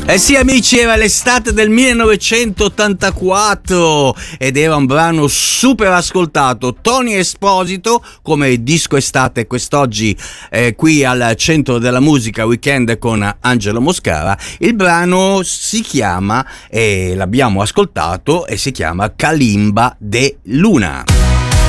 Eh sì amici, era l'estate del 1984 ed era un brano super ascoltato. Tony Esposito come disco estate quest'oggi qui al centro della musica weekend con Angelo Moscara. Il brano si chiama, e l'abbiamo ascoltato, e si chiama Kalimba de Luna.